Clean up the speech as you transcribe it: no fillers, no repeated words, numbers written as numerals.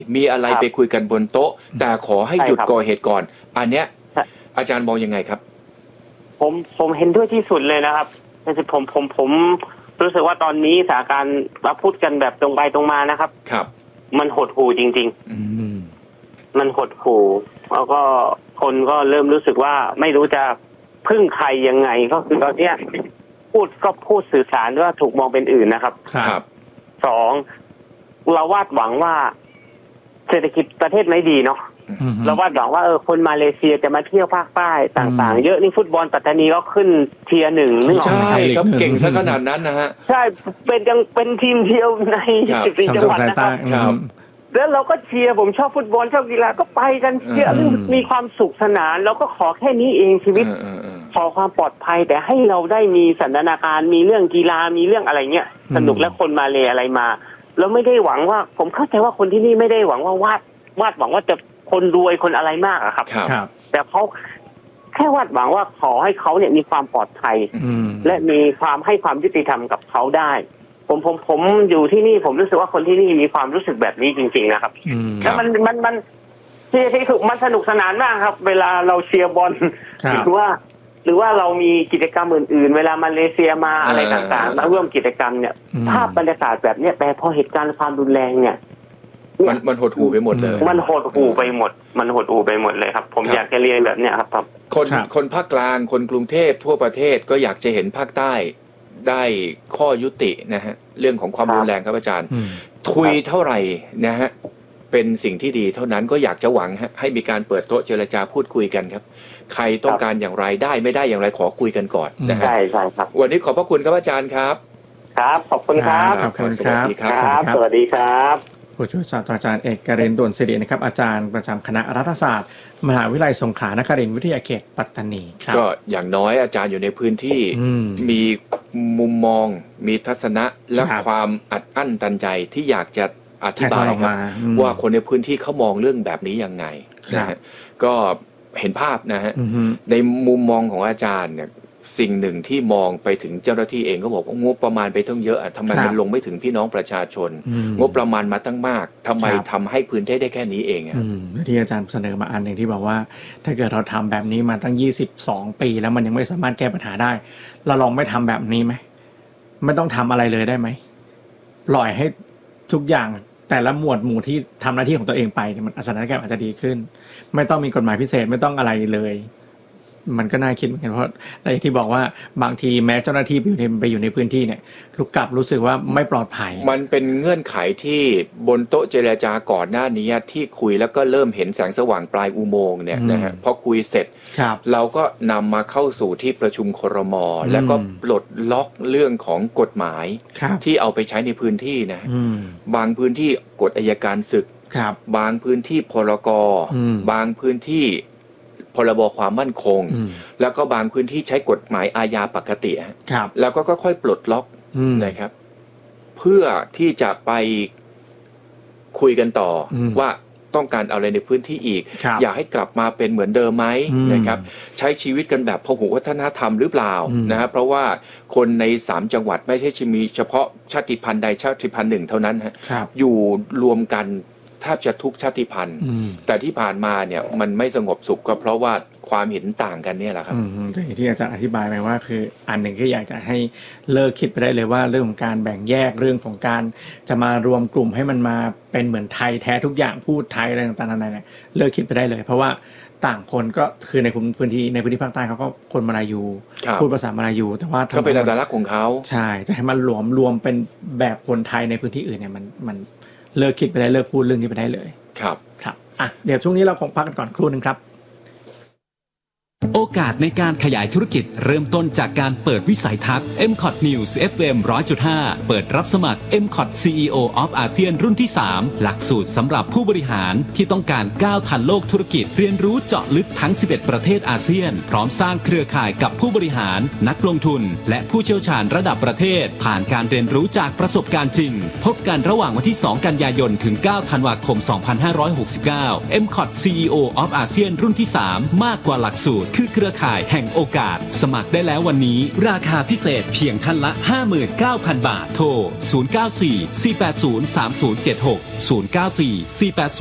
มีอะไรไปคุยกันบนโต๊ะแต่ขอให้หยุดก่อเหตุก่อนอันเนี้ยอาจารย์มองยังไงครับผมเห็นด้วยที่สุดเลยนะครับผมรู้สึกว่าตอนนี้สถานการณ์เราพูดกันแบบตรงไปตรงมานะครับครับมันหดหู่จริงๆมันหดหู่แล้วก็คนก็เริ่มรู้สึกว่าไม่รู้จะพึ่งใครยังไงก็คือตอนนี้พูดสื่อสารว่าถูกมองเป็นอื่นนะครับครับสองเราวาดหวังว่าเศรษฐกิจประเทศไม่ดีเนาะเราวาดหวังว่าคนมาเลเซียจะมาเที่ยวภาคใต้ต่างๆเยอะนี่ฟุตบอลปัตตานีก็ขึ้นเทียร์หนึ่งนึกออกไหมใช่ครับเก่งซะขนาดนั้นนะฮะใช่เป็นทีมเดียวใน14จังหวัดนะครับแล้วเราก็เชียร์ผมชอบฟุตบอลชอบกีฬาก็ไปกันเชียร์มีความสุขสนานแล้วก็ขอแค่นี้เองชีวิตขอความปลอดภัยแต่ให้เราได้มีสันทนาการมีเรื่องกีฬามีเรื่องอะไรเงี้ยสนุกและคนมาเลอะไรมาแล้วไม่ได้หวังว่าผมเข้าใจว่าคนที่นี่ไม่ได้หวังว่าวาดหวังว่าจะคนรวยคนอะไรมากอะครับแต่เขาแค่วาดหวังว่าขอให้เขาเนี่ยมีความปลอดภัยและมีความให้ความยุติธรรมกับเขาได้ผมอยู่ที่นี่ผมรู้สึกว่าคนที่นี่มีความรู้สึกแบบนี้จริงๆนะครับแล้วมันเชียร์ที่ถูกมันสนุกสนานมากครับเวลาเราเชียร์บอลหรือว่าเรามีกิจกรรมอื่นๆเวลามาเลเซียมาอะไรต่างๆมาร่วมกิจกรรมเนี่ยภาพบรรยากาศแบบนี้แต่พอเหตุการณ์ความรุนแรงเนี่ยมันหดหู่ไปหมดเลยมันหดหู่ไปหมดเลยครับผมอยากจะเรียนแบบเนี้ยครับคนภาคกลางคนกรุงเทพทั่วประเทศก็อยากจะเห็นภาคใต้ได้ข้อยุตินะฮะเรื่องของความรุนแรงครับอาจารย์ทุยเท่าไหร่นะฮะเป็นสิ่งที่ดีเท่านั้นก็อยากจะหวังให้มีการเปิดโต๊ะเจรจาพูดคุยกันครับใครต้องการอย่างไรได้ไม่ได้อย่างไรขอคุยกันก่อนนะฮะใช่ครับวันนี้ขอบพระคุณครับอาจารย์ครับครับขอบคุณครับสวัสดีครับสวัสดีครับผู้ช่วยศาสตราจารย์เอกกฤษ ด่วนสิรินะครับอาจารย์ประจำคณะรัฐศาสตร์มหาวิทยาลัยสงขลานครินทร์วิทยาเขตปัตตานีครับก็อย่างน้อยอาจารย์อยู่ในพื้นที่มีมุมมองมีทัศนะและความอัดอั้นตันใจที่อยากจะอธิบายครับว่าคนในพื้นที่เขามองเรื่องแบบนี้ยังไงนะฮะก็เห็นภาพนะฮะในมุมมองของอาจารย์เนี่ยสิ่งหนึ่งที่มองไปถึงเจ้าหน้าที่เองก็บอกว่างบประมาณไปตั้งเยอะทำไมมันลงไม่ถึงพี่น้องประชาชนงบประมาณมาตั้งมากทำไมทำให้พื้นที่ได้แค่นี้เองที่อาจารย์เสนอมาอันหนึ่งที่บอกว่าถ้าเกิดเราทำแบบนี้มาตั้ง22 ปีแล้วมันยังไม่สามารถแก้ปัญหาได้เราลองไม่ทำแบบนี้ไหมไม่ต้องทำอะไรเลยได้ไหมปล่อยให้ทุกอย่างแต่ละหมวดหมู่ที่ทำหน้าที่ของตัวเองไปมันสถานการณ์อาจจะดีขึ้นไม่ต้องมีกฎหมายพิเศษไม่ต้องอะไรเลยมันก็น่าคิดเหมือนกันเพราะอะไรที่บอกว่าบางทีแม้เจ้าหน้าที่ไปอยู่ในพื้นที่เนี่ยลูกกลับรู้สึกว่าไม่ปลอดภัยมันเป็นเงื่อนไขที่บนโต๊ะเจรจาก่อนหน้านี้ที่คุยแล้วก็เริ่มเห็นแสงสว่างปลายอุโมงค์เนี่ยนะฮะพอคุยเสร็จเราก็นำมาเข้าสู่ที่ประชุมครม.แล้วก็ปลดล็อกเรื่องของกฎหมายที่เอาไปใช้ในพื้นที่นะบางพื้นที่กฎอัยการศึกบางพื้นที่พรก.บางพื้นที่พรบความมั่นคงแล้วก็บางพื้นที่ใช้กฎหมายอาญาปกติแล้วก็ค่อยๆปลดล็อกนะครับเพื่อที่จะไปคุยกันต่อว่าต้องการอะไรในพื้นที่อีกอยากให้กลับมาเป็นเหมือนเดิมไหมนะครับใช้ชีวิตกันแบบพหุวัฒนธรรมหรือเปล่านะครับเพราะว่าคนใน3จังหวัดไม่ใช่มีเฉพาะชาติพันธุ์ใดชาติพันธุ์หนึ่งเท่านั้นฮะอยู่รวมกันแทบจะทุกชาติพันธุ์แต่ที่ผ่านมาเนี่ยมันไม่สงบสุขก็เพราะว่าความเห็นต่างกันเนี่ยแหละครับที่อาจารย์อธิบายไปว่าคืออันหนึ่งที่อยากจะให้เลิกคิดไปได้เลยว่าเรื่องของการแบ่งแยกเรื่องของการจะมารวมกลุ่มให้มันมาเป็นเหมือนไทยแท้ทุกอย่างพูดไทยอะไรต่างๆเนี่ยเลิกคิดไปได้เลยเพราะว่าต่างคนก็คือในพื้นที่ภาคใต้เขาก็คนมาลายูพูดภาษามาลายูแต่ว่าก็เป็นอัตลักษณ์ของเขาใช่จะให้มันรวมเป็นแบบคนไทยในพื้นที่อื่นเนี่ยมันเลิกคิดไปได้เลิกพูดเรื่องนี้ไปได้เลยครับเดี๋ยวช่วงนี้เราคงพักกันก่อนครู่นึงครับโอกาสในการขยายธุรกิจเริ่มต้นจากการเปิดวิสัยทัศน์ MCOT News FM 100.5 เปิดรับสมัคร MCOT CEO of ASEAN รุ่นที่ 3 หลักสูตรสำหรับผู้บริหารที่ต้องการก้าวทันโลกธุรกิจเรียนรู้เจาะลึกทั้ง 11 ประเทศอาเซียนพร้อมสร้างเครือข่ายกับผู้บริหารนักลงทุนและผู้เชี่ยวชาญระดับประเทศผ่านการเรียนรู้จากประสบการณ์จริงพบกันระหว่างวันที่ 2 กันยายนถึง 9 ธันวาคม 2569 MCOT CEO of ASEAN รุ่นที่ 3 มากกว่าหลักสูตรคือเครือข่ายแห่งโอกาสสมัครได้แล้ววันนี้ราคาพิเศษเพียงท่านละ 59,000 บาทโทร094 480 3076 094 480